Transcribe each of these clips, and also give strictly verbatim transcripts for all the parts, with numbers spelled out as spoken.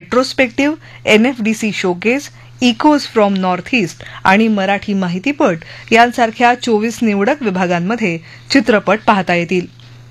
Retrospective, N F D C showcase, echoes from north east आणि मराठी माहितीपट यांसारख्या चोवीस निवडक विभागांमध्ये चित्रपट पाहता येतील.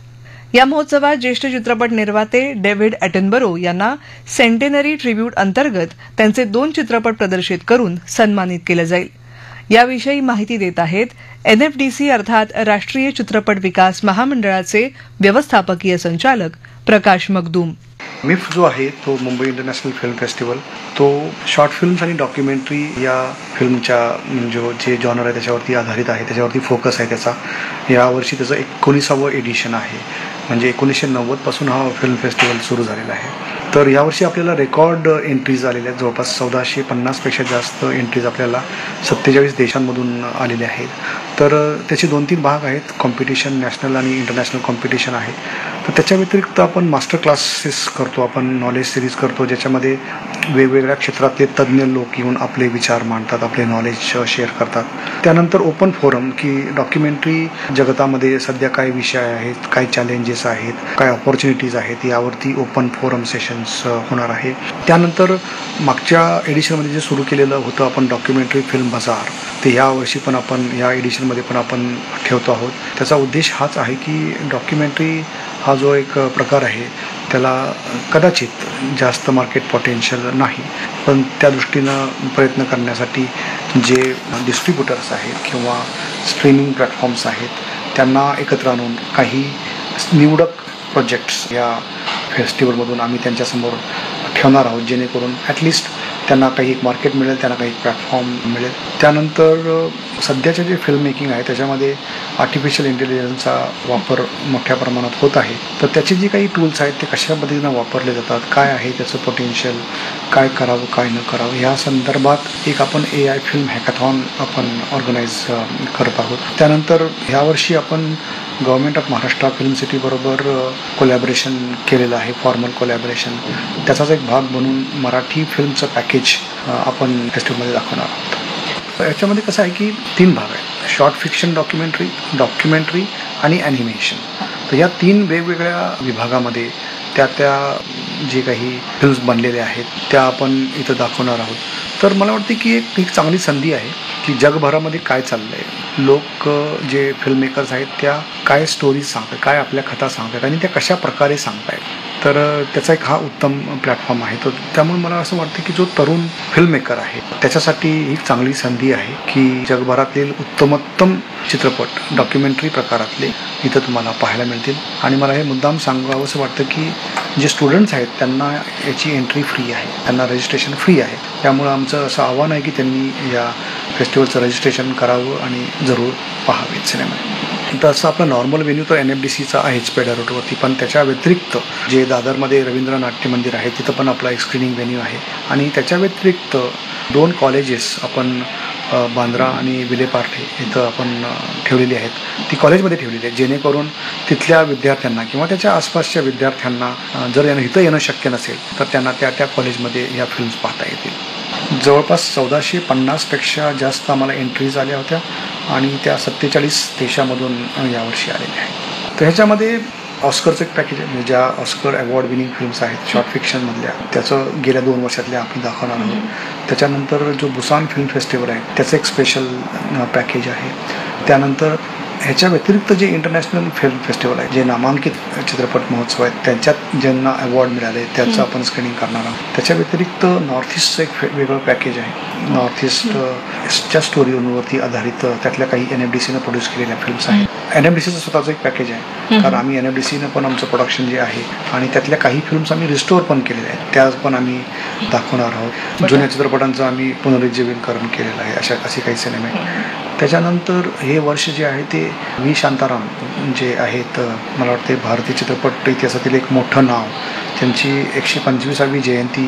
या महोत्सवात ज्येष्ठ चित्रपट निर्माते डेव्हिड ॲटनबरो यांना सेंटेनरी ट्रिब्यूट अंतर्गत त्यांचे दोन चित्रपट प्रदर्शित करून सन्मानित केलं जाईल. याविषयी माहिती देत आहेत एन एफ डी सी अर्थात राष्ट्रीय चित्रपट विकास महामंडळाचे व्यवस्थापकीय संचालक प्रकाश मगदूम. मिफ जो आहे तो मुंबई इंटरनॅशनल फिल्म फेस्टिवल, तो शॉर्ट फिल्म्स आणि डॉक्युमेंटरी या फिल्मच्या जो जे जॉनर आहे त्याच्यावरती आधारित आहे, त्याच्यावरती फोकस आहे त्याचा. यावर्षी त्याचं एकोणीसावं एडिशन आहे, म्हणजे एकोणीसशे नव्वदपासून हा फिल्म फेस्टिवल सुरू झालेला आहे. तर यावर्षी आपल्याला रेकॉर्ड एंट्रीज आलेल्या आहेत. जवळपास चौदाशे पन्नासपेक्षा जास्त एंट्रीज आपल्याला सत्तेचाळीस देशांमधून आलेल्या आहेत. तर त्याचे दोन तीन भाग आहेत, कॉम्पिटिशन, नॅशनल आणि इंटरनॅशनल कॉम्पिटिशन आहे. तर त्याच्या व्यतिरिक्त आपण मास्टर क्लासेस करतो, आपण नॉलेज सिरीज करतो, ज्याच्यामध्ये वेगवेगळ्या क्षेत्रातले तज्ज्ञ लोक येऊन आपले विचार मांडतात, आपले नॉलेज शेअर करतात. त्यानंतर ओपन फोरम, की डॉक्युमेंटरी जगतामध्ये सध्या काय विषय आहेत, काय चॅलेंजेस आहेत, काय ऑपॉर्च्युनिटीज आहेत, यावरती ओपन फोरम सेशन्स होणार आहे. त्यानंतर मागच्या एडिशनमध्ये जे सुरू केलेलं होतं आपण डॉक्युमेंटरी फिल्म बाजार, ते यावर्षी पण आपण या एडिशनमध्ये पण आपण ठेवतो आहोत. त्याचा उद्देश हाच आहे की डॉक्युमेंटरी हा जो एक प्रकार आहे त्याला कदाचित जास्त मार्केट पोटेन्शियल नाही, पण त्या दृष्टीनं प्रयत्न करण्यासाठी जे डिस्ट्रीब्युटर्स आहेत किंवा स्ट्रीमिंग प्लॅटफॉर्म्स आहेत त्यांना एकत्र आणून काही निवडक प्रोजेक्ट्स या फेस्टिवलमधून आम्ही त्यांच्यासमोर ठेवणार आहोत, जेणेकरून ॲटलिस्ट त्यांना काही एक मार्केट मिळेल, त्यांना काही प्लॅटफॉर्म मिळेल. त्यानंतर सध्याचे जे फिल्म मेकिंग आहे त्याच्यामध्ये आर्टिफिशियल इंटेलिजन्सचा वापर मोठ्या प्रमाणात होत आहे. तर त्याचे जे काही टूल्स आहेत ते कशा पद्धतीनं वापरले जातात, काय आहे त्याचं पोटेन्शियल, काय करावं काय न करावं, ह्या संदर्भात एक आपण ए आय फिल्म हॅकॅथॉन आपण ऑर्गनाईज करत आहोत. त्यानंतर ह्यावर्षी आपण government of Maharashtra film सिटीबरोबर collaboration केलेलं आहे, फॉर्मल कोलॅबरेशन. त्याचाच एक भाग म्हणून मराठी फिल्मचं पॅकेज आपण फेस्टिवलमध्ये दाखवणार आहोत. याच्यामध्ये कसं आहे की तीन भाग आहेत, शॉर्ट फिक्शन डॉक्युमेंटरी, डॉक्युमेंटरी आणि ॲनिमेशन. तर या तीन वेगवेगळ्या विभागामध्ये त्या त्या जे काही फिल्म्स बनलेल्या आहेत त्या आपण इथं दाखवणार आहोत. तर मला वाटते की एक एक चांगली संधी आहे की जगभरामध्ये काय चाललं आहे, लोक जे फिल्म मेकर्स आहेत त्या काय स्टोरीज सांगतात, काय आपल्या कथा सांगतात आणि त्या कशा प्रकारे सांगतायत. तर त्याचा एक हा उत्तम प्लॅटफॉर्म आहे. तो त्यामुळे मला असं वाटतं की जो तरुण फिल्म मेकर आहे त्याच्यासाठी ही चांगली संधी आहे की जगभरातील उत्तमोत्तम चित्रपट डॉक्युमेंटरी प्रकारातले इथं तुम्हाला पाहायला मिळतील. आणि मला हे मुद्दाम सांगावं असं वाटतं की जे स्टुडंट्स आहेत त्यांना याची एंट्री फ्री आहे, त्यांना रजिस्ट्रेशन फ्री आहे. त्यामुळं आमचं असं आव्हान आहे की त्यांनी या फेस्टिवलचं रजिस्ट्रेशन करावं आणि जरूर पाहावेत सिनेमा. तसं आपलं नॉर्मल व्हेन्यू तर एन एफ डी सीचा आहेच पेडा रोडवरती, पण त्याच्या व्यतिरिक्त जे दादरमध्ये रवींद्र नाट्य मंदिर आहे तिथं पण आपला एक स्क्रीनिंग व्हेन्यू आहे. आणि त्याच्या व्यतिरिक्त दोन कॉलेजेस आपण बांद्रा आणि विलेपार्ले इथं आपण ठेवलेली आहेत, ती कॉलेजमध्ये ठेवलेली आहेत, जेणेकरून तिथल्या विद्यार्थ्यांना किंवा त्याच्या आसपासच्या विद्यार्थ्यांना जर यानं इथं येणं शक्य नसेल तर त्यांना त्या त्या कॉलेजमध्ये ह्या फिल्म्स पाहता येतील. जवळपास चौदाशे पन्नासपेक्षा जास्त आम्हाला एंट्रीज आल्या होत्या आणि त्या सत्तेचाळीस देशामधून यावर्षी आलेल्या आहेत. तर ह्याच्यामध्ये ऑस्करचं एक पॅकेज आहे, म्हणजे ज्या ऑस्कर अवॉर्ड विनिंग फिल्म्स आहेत शॉर्ट फिक्शनमधल्या त्याचं गेल्या दोन वर्षातल्या आपण दाखवणार आहोत. त्याच्यानंतर जो बुसान फिल्म फेस्टिवल आहे त्याचं एक स्पेशल पॅकेज आहे. त्यानंतर ह्याच्या व्यतिरिक्त जे इंटरनॅशनल फिल्म फेस्टिवल आहे, जे नामांकित चित्रपट महोत्सव आहेत त्यांच्यात ज्यांना अवॉर्ड मिळाले त्याचं आपण स्क्रीनिंग करणार आहोत. त्याच्या व्यतिरिक्त नॉर्थ ईस्टचं एक वेगळं पॅकेज आहे, नॉर्थ ईस्टच्या स्टोरीवरती आधारित त्यातल्या काही एन एफ डी सीनं प्रोड्यूस केलेल्या फिल्म्स आहेत. एन एफ डी सीचं स्वतःचं एक पॅकेज आहे, कारण आम्ही एन एफ डी सीनं पण आमचं प्रोडक्शन जे आहे आणि त्यातल्या काही फिल्म्स आम्ही रिस्टोअर पण केलेल्या आहेत, त्या पण आम्ही दाखवणार आहोत. जुन्या चित्रपटांचं आम्ही पुनरुज्जीवनकरण केलेलं आहे, अशा असे काही सिनेमे. त्याच्यानंतर हे वर्ष जे आहे ते व्ही शांताराम जे आहेत, मला वाटते भारतीय चित्रपट इतिहासातील एक मोठं नाव, त्यांची एकशे पंचवीसावी जयंती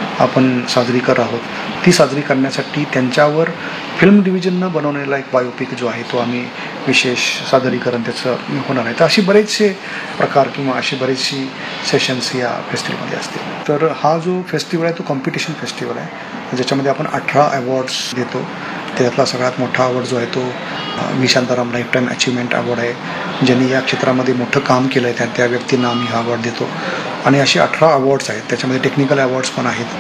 आपण साजरी करत आहोत. ती साजरी करण्यासाठी त्यांच्यावर फिल्म डिव्हिजननं बनवलेला एक बायोपिक जो आहे तो आम्ही विशेष सादरीकरण त्याचं होणार आहे. तर अशी बरेचसे प्रकार किंवा अशी बरेचशी सेशन्स या फेस्टिवलमध्ये असतील. तर हा जो फेस्टिवल आहे तो कॉम्पिटिशन फेस्टिवल आहे, ज्याच्यामध्ये आपण अठरा अवॉर्ड्स देतो. त्यातला सगळ्यात मोठा अवॉर्ड जो आहे तो V Shantaram life time achievement award आहे. ज्यांनी या क्षेत्रामध्ये मोठं काम केलं आहे त्या त्या व्यक्तींना आम्ही हा अवॉर्ड देतो. आणि असे अठरा अवॉर्ड्स आहेत, त्याच्यामध्ये टेक्निकल अवॉर्ड्स पण आहेत.